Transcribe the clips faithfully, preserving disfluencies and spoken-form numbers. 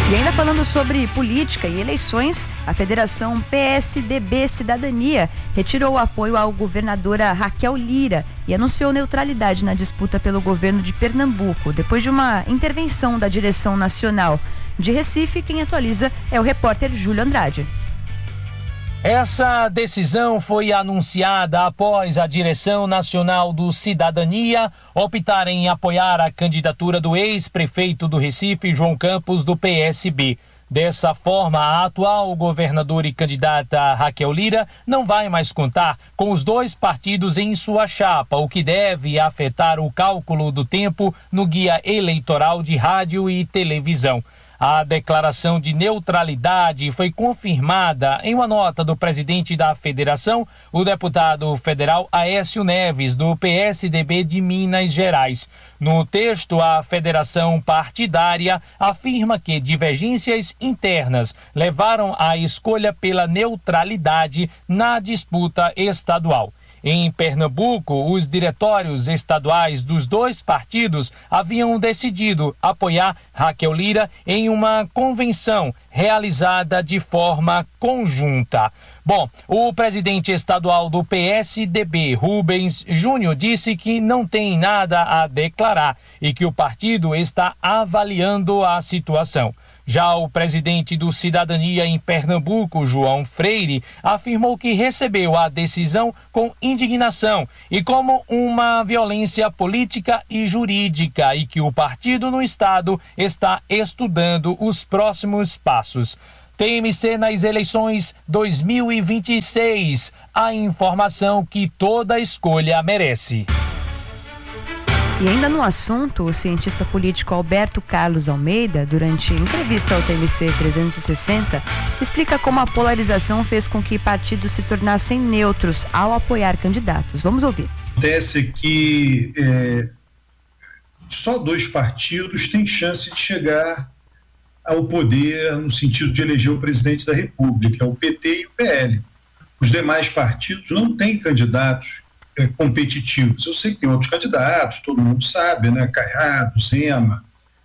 E ainda falando sobre política e eleições, a Federação P S D B Cidadania retirou o apoio à governadora Raquel Lira e anunciou neutralidade na disputa pelo governo de Pernambuco, depois de uma intervenção da direção nacional. De Recife, quem atualiza é o repórter Júlio Andrade. Essa decisão foi anunciada após a direção nacional do Cidadania optar em apoiar a candidatura do ex-prefeito do Recife, João Campos, do P S B. Dessa forma, a atual governadora e candidata Raquel Lira não vai mais contar com os dois partidos em sua chapa, o que deve afetar o cálculo do tempo no guia eleitoral de rádio e televisão. A declaração de neutralidade foi confirmada em uma nota do presidente da federação, o deputado federal Aécio Neves, do P S D B de Minas Gerais. No texto, a federação partidária afirma que divergências internas levaram à escolha pela neutralidade na disputa estadual. Em Pernambuco, os diretórios estaduais dos dois partidos haviam decidido apoiar Raquel Lira em uma convenção realizada de forma conjunta. Bom, o presidente estadual do P S D B, Rubens Júnior, disse que não tem nada a declarar e que o partido está avaliando a situação. Já o presidente do Cidadania em Pernambuco, João Freire, afirmou que recebeu a decisão com indignação e como uma violência política e jurídica e que o partido no estado está estudando os próximos passos. T M C nas eleições dois mil e vinte e seis, a informação que toda escolha merece. E ainda no assunto, o cientista político Alberto Carlos Almeida, durante entrevista ao T M C trezentos e sessenta, explica como a polarização fez com que partidos se tornassem neutros ao apoiar candidatos. Vamos ouvir. Acontece que é, só dois partidos têm chance de chegar ao poder no sentido de eleger o presidente da República, o P T e o P L. Os demais partidos não têm candidatos É, competitivos. Eu sei que tem outros candidatos, todo mundo sabe, né? Caiado, Zema,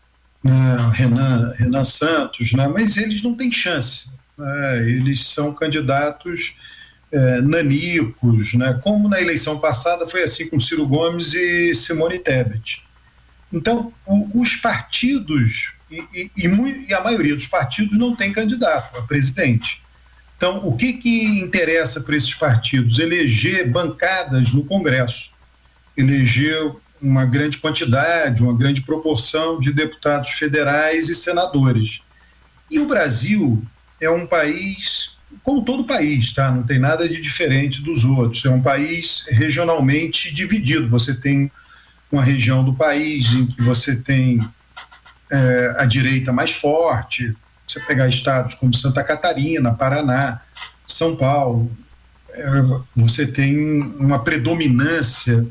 né? Renan, Renan Santos, né? Mas eles não têm chance. Né? Eles são candidatos é, nanicos, né? Como na eleição passada foi assim com Ciro Gomes e Simone Tebet. Então, o, os partidos, e, e, e, e a maioria dos partidos não tem candidato a presidente. Então, o que que interessa para esses partidos? Eleger bancadas no Congresso, eleger uma grande quantidade, uma grande proporção de deputados federais e senadores. E o Brasil é um país, como todo país, tá? Não tem nada de diferente dos outros, é um país regionalmente dividido. Você tem uma região do país em que você tem é, a direita mais forte. Você pegar estados como Santa Catarina, Paraná, São Paulo, é, você tem uma predominância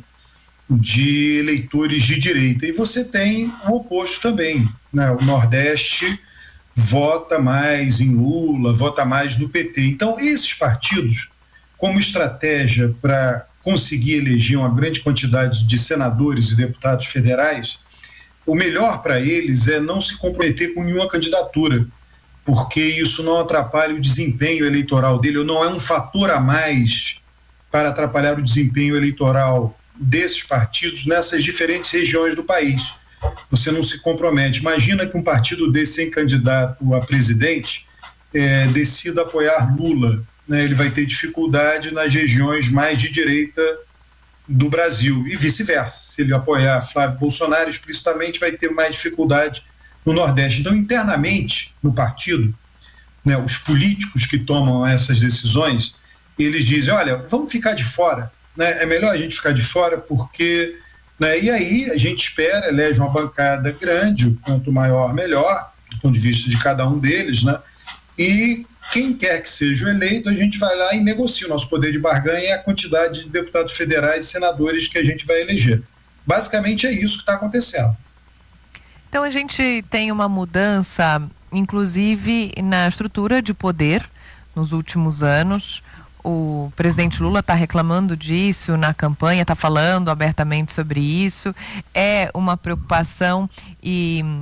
de eleitores de direita. E você tem o oposto também, né? O Nordeste vota mais em Lula, vota mais no P T. Então, esses partidos, como estratégia para conseguir eleger uma grande quantidade de senadores e deputados federais, o melhor para eles é não se comprometer com nenhuma candidatura, porque isso não atrapalha o desempenho eleitoral dele, ou não é um fator a mais para atrapalhar o desempenho eleitoral desses partidos nessas diferentes regiões do país. Você não se compromete. Imagina que um partido desse sem candidato a presidente é, decida apoiar Lula, né? Ele vai ter dificuldade nas regiões mais de direita do Brasil e vice-versa. Se ele apoiar Flávio Bolsonaro explicitamente, vai ter mais dificuldade no Nordeste. Então, internamente, no partido, né, os políticos que tomam essas decisões, eles dizem, olha, vamos ficar de fora, né? É melhor a gente ficar de fora porque, né, e aí a gente espera, elege uma bancada grande, quanto maior, melhor, do ponto de vista de cada um deles, né? E quem quer que seja o eleito, a gente vai lá e negocia. O nosso poder de barganha é a quantidade de deputados federais e senadores que a gente vai eleger. Basicamente é isso que está acontecendo. Então a gente tem uma mudança, inclusive na estrutura de poder nos últimos anos. O presidente Lula está reclamando disso na campanha, está falando abertamente sobre isso. É uma preocupação e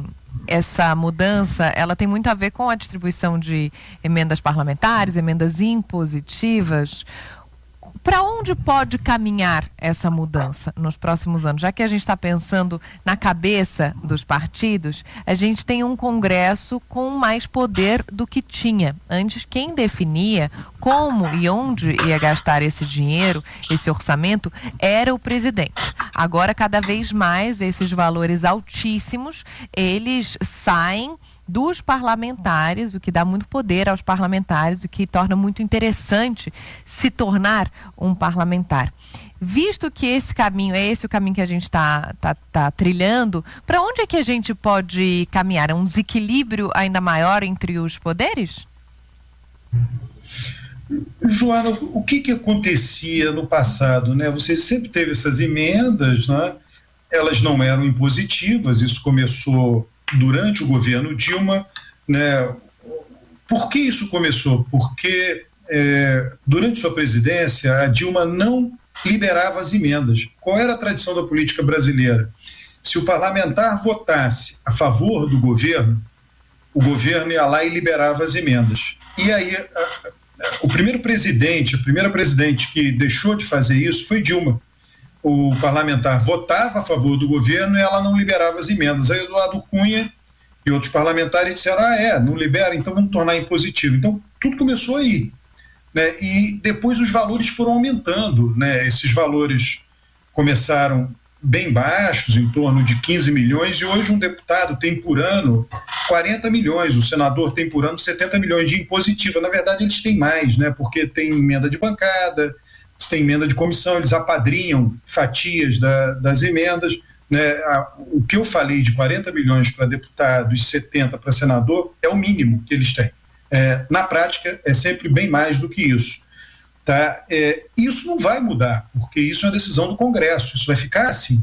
essa mudança, ela tem muito a ver com a distribuição de emendas parlamentares, emendas impositivas. Para onde pode caminhar essa mudança nos próximos anos? Já que a gente está pensando na cabeça dos partidos, a gente tem um Congresso com mais poder do que tinha. Antes, quem definia como e onde ia gastar esse dinheiro, esse orçamento, era o presidente. Agora, cada vez mais, esses valores altíssimos, eles saem dos parlamentares, o que dá muito poder aos parlamentares, o que torna muito interessante se tornar um parlamentar. Visto que esse caminho, é esse o caminho que a gente está tá, tá trilhando, para onde é que a gente pode caminhar? É um desequilíbrio ainda maior entre os poderes? Joana, o que que acontecia no passado, né? Você sempre teve essas emendas, né? Elas não eram impositivas, isso começou durante o governo Dilma, né? Por que isso começou? Porque é, durante sua presidência a Dilma não liberava as emendas. Qual era a tradição da política brasileira? Se o parlamentar votasse a favor do governo, o governo ia lá e liberava as emendas. E aí a, a, o primeiro presidente, a primeira presidente que deixou de fazer isso foi Dilma. O parlamentar votava a favor do governo e ela não liberava as emendas. Aí Eduardo Cunha e outros parlamentares disseram, ah, é, não libera, então vamos tornar impositivo. Então, tudo começou aí, né? E depois os valores foram aumentando, né? Esses valores começaram bem baixos, em torno de quinze milhões, e hoje um deputado tem por ano quarenta milhões, o senador tem por ano setenta milhões de impositiva. Na verdade, eles têm mais, né? Porque tem emenda de bancada, tem emenda de comissão, eles apadrinham fatias da, das emendas, né? O que eu falei de quarenta milhões para deputado e setenta para senador é o mínimo que eles têm. É, na prática, é sempre bem mais do que isso. Tá? É, isso não vai mudar, porque isso é uma decisão do Congresso, isso vai ficar assim.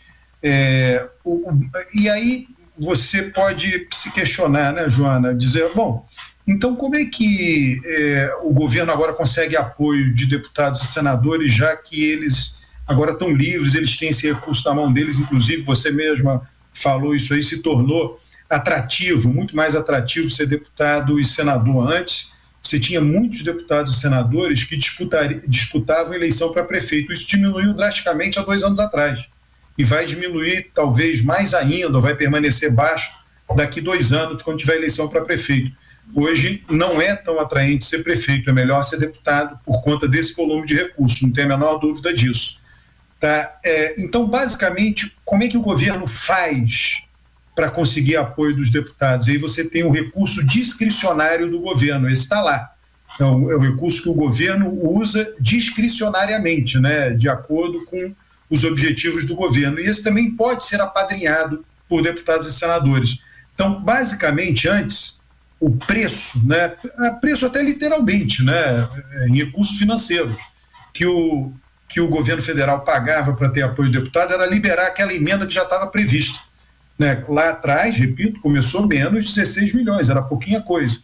É, o, o, e aí você pode se questionar, né, Joana, dizer, bom, então como é que é, o governo agora consegue apoio de deputados e senadores, já que eles agora estão livres, eles têm esse recurso na mão deles, inclusive você mesma falou isso aí, se tornou atrativo, muito mais atrativo ser deputado e senador. Antes, você tinha muitos deputados e senadores que disputavam eleição para prefeito. Isso diminuiu drasticamente há dois anos atrás. E vai diminuir talvez mais ainda, ou vai permanecer baixo daqui dois anos, quando tiver eleição para prefeito. Hoje não é tão atraente ser prefeito, é melhor ser deputado por conta desse volume de recursos, não tem a menor dúvida disso. Tá? É, então, basicamente, como é que o governo faz para conseguir apoio dos deputados? Aí você tem o recurso discricionário do governo, esse está lá. É o, é o recurso que o governo usa discricionariamente, né, de acordo com os objetivos do governo. E esse também pode ser apadrinhado por deputados e senadores. Então, basicamente, antes, o preço, né, preço até literalmente, né, em recursos financeiros, que o, que o governo federal pagava para ter apoio do deputado era liberar aquela emenda que já estava prevista. Né? Lá atrás, repito, começou menos de dezesseis milhões, era pouquinha coisa.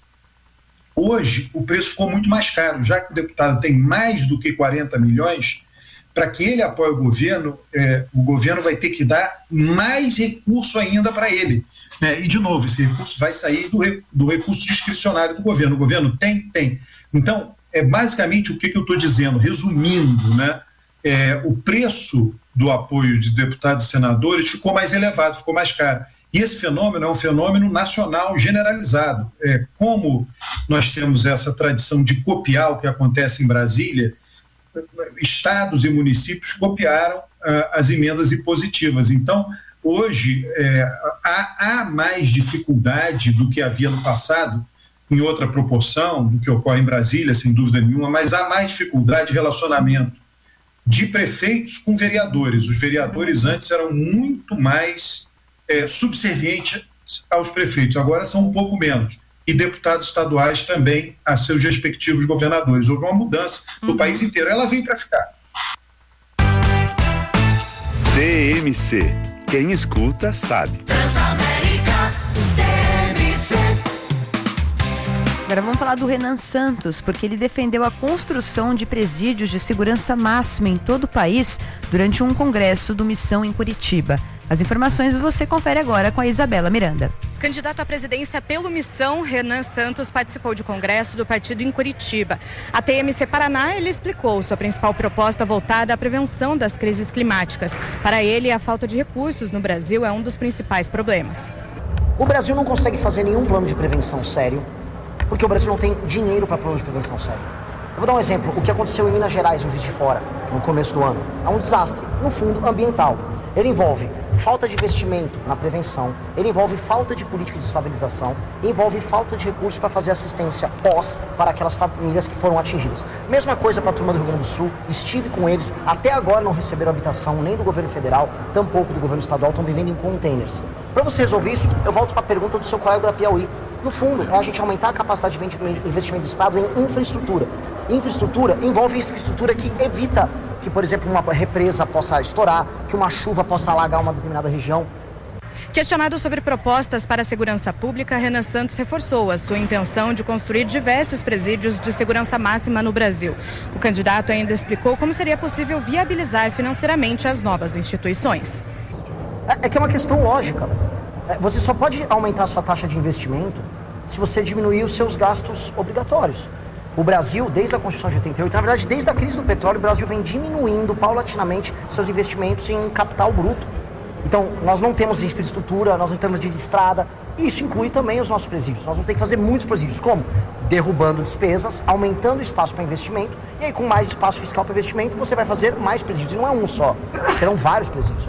Hoje, o preço ficou muito mais caro, já que o deputado tem mais do que quarenta milhões, para que ele apoie o governo, é, o governo vai ter que dar mais recurso ainda para ele. Né? E, de novo, esse recurso vai sair do, do recurso discricionário do governo. O governo tem? Tem. Então, é basicamente o que, que eu estou dizendo, resumindo, né? É, o preço do apoio de deputados e senadores ficou mais elevado, ficou mais caro. E esse fenômeno é um fenômeno nacional generalizado. É, como nós temos essa tradição de copiar o que acontece em Brasília, estados e municípios copiaram ah, as emendas impositivas. Então, hoje, é, há, há mais dificuldade do que havia no passado, em outra proporção do que ocorre em Brasília, sem dúvida nenhuma, mas há mais dificuldade de relacionamento de prefeitos com vereadores. Os vereadores antes eram muito mais é, subservientes aos prefeitos, agora são um pouco menos. E deputados estaduais também a seus respectivos governadores. Houve uma mudança no uhum. país inteiro. Ela veio para ficar. D M C. Quem escuta sabe. Transamérica D M C. Agora vamos falar do Renan Santos, porque ele defendeu a construção de presídios de segurança máxima em todo o país durante um congresso do Missão em Curitiba. As informações você confere agora com a Isabela Miranda. Candidato à presidência pelo Missão, Renan Santos participou de congresso do partido em Curitiba. A T M C Paraná, ele explicou sua principal proposta voltada à prevenção das crises climáticas. Para ele, a falta de recursos no Brasil é um dos principais problemas. O Brasil não consegue fazer nenhum plano de prevenção sério, porque o Brasil não tem dinheiro para plano de prevenção sério. Eu vou dar um exemplo, o que aconteceu em Minas Gerais, no Juiz de Fora, no começo do ano. É um desastre, no fundo, ambiental. Ele envolve falta de investimento na prevenção, ele envolve falta de política de desfavelização, envolve falta de recursos para fazer assistência pós para aquelas famílias que foram atingidas. Mesma coisa para a turma do Rio Grande do Sul, estive com eles, até agora não receberam habitação nem do governo federal, tampouco do governo estadual, estão vivendo em containers. Para você resolver isso, eu volto para a pergunta do seu colega da Piauí. No fundo, é a gente aumentar a capacidade de investimento do Estado em infraestrutura. Infraestrutura envolve infraestrutura que evita que, por exemplo, uma represa possa estourar, que uma chuva possa alagar uma determinada região. Questionado sobre propostas para a segurança pública, Renan Santos reforçou a sua intenção de construir diversos presídios de segurança máxima no Brasil. O candidato ainda explicou como seria possível viabilizar financeiramente as novas instituições. É, é que é uma questão lógica. É, você só pode aumentar a sua taxa de investimento se você diminuir os seus gastos obrigatórios. O Brasil, desde a Constituição de oitenta e oito, na verdade, desde a crise do petróleo, o Brasil vem diminuindo paulatinamente seus investimentos em capital bruto. Então, nós não temos infraestrutura, nós não temos de estrada, e isso inclui também os nossos presídios. Nós vamos ter que fazer muitos presídios. Como? Derrubando despesas, aumentando o espaço para investimento, e aí com mais espaço fiscal para investimento, você vai fazer mais presídios. E não é um só, serão vários presídios.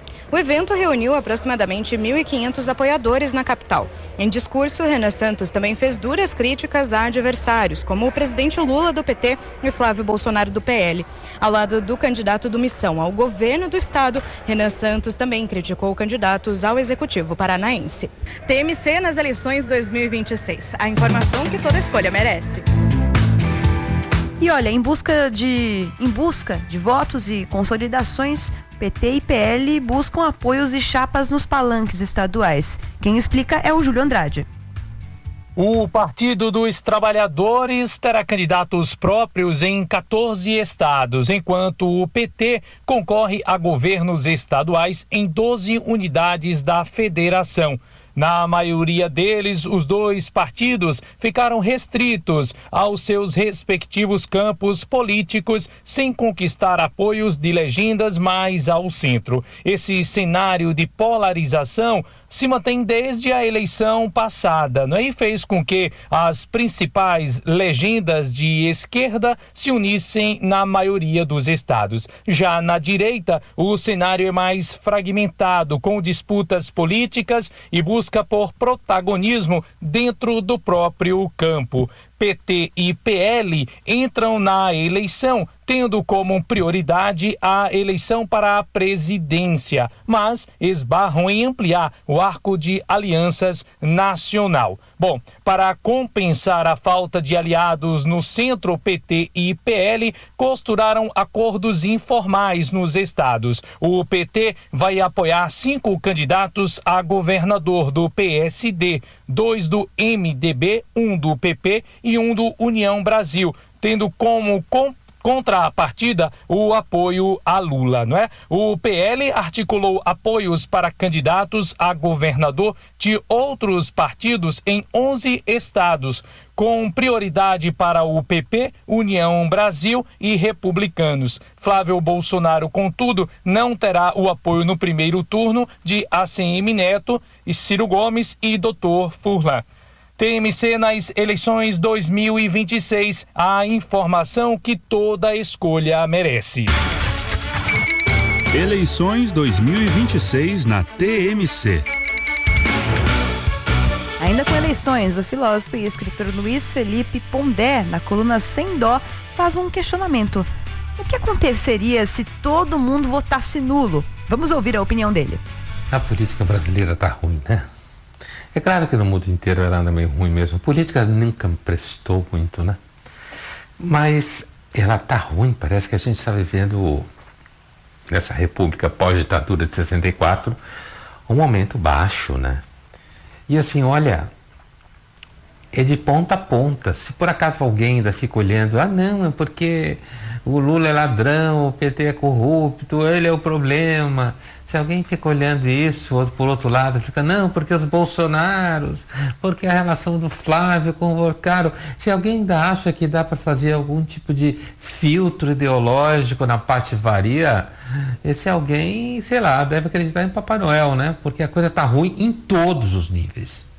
O evento reuniu aproximadamente mil e quinhentos apoiadores na capital. Em discurso, Renan Santos também fez duras críticas a adversários, como o presidente Lula do P T e Flávio Bolsonaro do P L. Ao lado do candidato do Missão ao governo do estado, Renan Santos também criticou candidatos ao executivo paranaense. T M C nas eleições dois mil e vinte e seis. A informação que toda escolha merece. E olha, em busca de, em busca de votos e consolidações, P T e P L buscam apoios e chapas nos palanques estaduais. Quem explica é o Júlio Andrade. O Partido dos Trabalhadores terá candidatos próprios em quatorze estados, enquanto o P T concorre a governos estaduais em doze unidades da federação. Na maioria deles, os dois partidos ficaram restritos aos seus respectivos campos políticos, sem conquistar apoios de legendas mais ao centro. Esse cenário de polarização se mantém desde a eleição passada, né? E fez com que as principais legendas de esquerda se unissem na maioria dos estados. Já na direita, o cenário é mais fragmentado, com disputas políticas e busca por protagonismo dentro do próprio campo. P T e P L entram na eleição tendo como prioridade a eleição para a presidência, mas esbarram em ampliar o arco de alianças nacional. Bom, para compensar a falta de aliados no centro, P T e P L costuraram acordos informais nos estados. O P T vai apoiar cinco candidatos a governador do P S D, dois do M D B, um do P P e um do União Brasil, tendo como com contrapartida o apoio a Lula, não é? O P L articulou apoios para candidatos a governador de outros partidos em onze estados, com prioridade para o P P, União Brasil e Republicanos. Flávio Bolsonaro, contudo, não terá o apoio no primeiro turno de A C M Neto, Ciro Gomes e doutor Furlan. T M C nas eleições dois mil e vinte e seis, a informação que toda escolha merece. Eleições dois mil e vinte e seis na T M C. Ainda com eleições, o filósofo e escritor Luiz Felipe Pondé, na coluna Sem Dó, faz um questionamento. O que aconteceria se todo mundo votasse nulo? Vamos ouvir a opinião dele. A política brasileira tá ruim, né? É claro que no mundo inteiro ela anda meio ruim mesmo. A política nunca me prestou muito, né? Mas ela tá ruim, parece que a gente está vivendo nessa república pós-ditadura de sessenta e quatro um momento baixo, né? E assim, olha, é de ponta a ponta. Se por acaso alguém ainda fica olhando, ah não, é porque o Lula é ladrão, o P T é corrupto, ele é o problema. Se alguém fica olhando isso, ou por outro lado fica, não, porque os Bolsonaros, porque a relação do Flávio com o Orcaro. Se alguém ainda acha que dá para fazer algum tipo de filtro ideológico na patifaria, esse alguém, sei lá, deve acreditar em Papai Noel, né? Porque a coisa tá ruim em todos os níveis.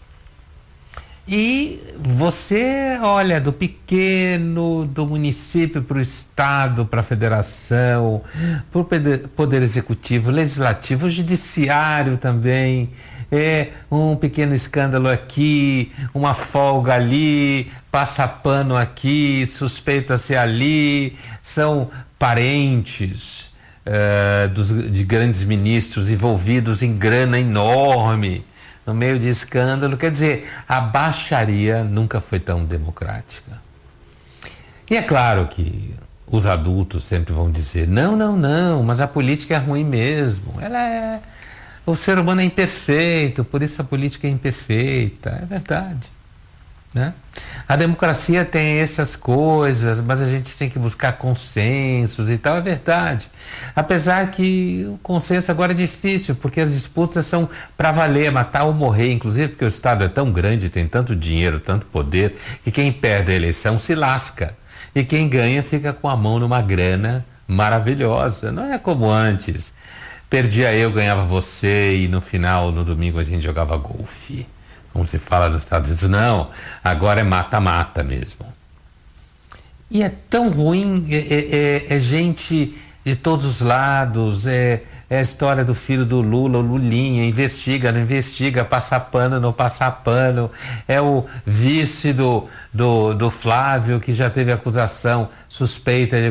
E você olha do pequeno, do município para o estado, para a federação, para o poder executivo, legislativo, judiciário também, é um pequeno escândalo aqui, uma folga ali, passa pano aqui, suspeita-se ali, são parentes uh, dos, de grandes ministros envolvidos em grana enorme, no meio de escândalo. Quer dizer, a baixaria nunca foi tão democrática. E é claro que os adultos sempre vão dizer, não, não, não, mas a política é ruim mesmo. Ela é... O ser humano é imperfeito, por isso a política é imperfeita. É verdade, né? A democracia tem essas coisas, mas a gente tem que buscar consensos e tal, é verdade. Apesar que o consenso agora é difícil, porque as disputas são para valer, matar ou morrer, inclusive porque o Estado é tão grande, tem tanto dinheiro, tanto poder, que quem perde a eleição se lasca. E quem ganha fica com a mão numa grana maravilhosa. Não é como antes. Perdia eu, ganhava você, e no final, no domingo, a gente jogava golfe. Como se fala nos Estados Unidos, não, agora é mata-mata mesmo. E é tão ruim, é, é, é gente de todos os lados, é, é a história do filho do Lula, o Lulinha, investiga, não investiga, passa pano, não passa pano, é o vice do, do, do Flávio, que já teve acusação suspeita de